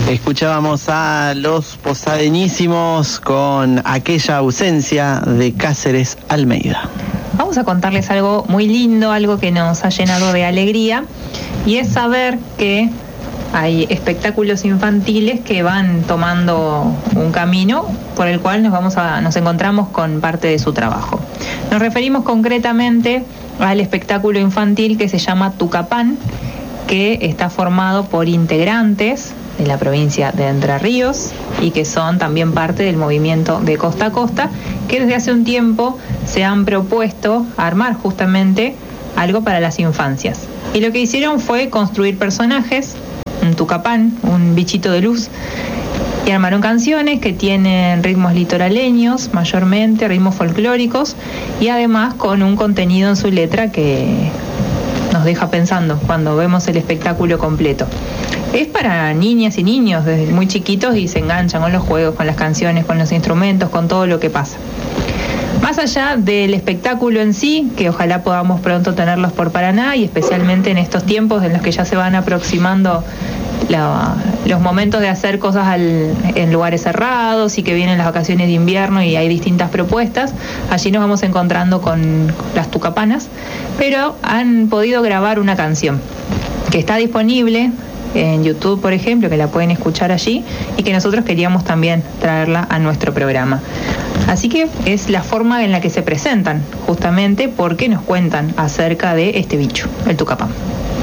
Escuchábamos a los posadeñísimos con Aquella ausencia de Cáceres Almeida. Vamos a contarles algo muy lindo, algo que nos ha llenado de alegría, y es saber que hay espectáculos infantiles que van tomando un camino por el cual nos encontramos con parte de su trabajo. Nos referimos concretamente al espectáculo infantil que se llama Tucapán, que está formado por integrantes de la provincia de Entre Ríos y que son también parte del movimiento de Costa a Costa, que desde hace un tiempo se han propuesto armar justamente algo para las infancias. Y lo que hicieron fue construir personajes, un tucapán, un bichito de luz, y armaron canciones que tienen ritmos litoraleños, mayormente ritmos folclóricos, y además con un contenido en su letra que nos deja pensando cuando vemos el espectáculo completo. Es para niñas y niños desde muy chiquitos y se enganchan con los juegos, con las canciones, con los instrumentos, con todo lo que pasa. Más allá del espectáculo en sí, que ojalá podamos pronto tenerlos por Paraná, y especialmente en estos tiempos en los que ya se van aproximando los momentos de hacer cosas en lugares cerrados y que vienen las vacaciones de invierno y hay distintas propuestas, allí nos vamos encontrando con las tucapanas, pero han podido grabar una canción que está disponible en YouTube, por ejemplo, que la pueden escuchar allí, y que nosotros queríamos también traerla a nuestro programa. Así que es la forma en la que se presentan, justamente porque nos cuentan acerca de este bicho, el tucapán.